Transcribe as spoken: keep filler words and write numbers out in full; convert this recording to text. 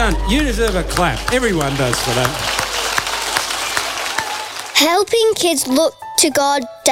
done. You deserve a clap. Everyone does for that. Helping kids look to God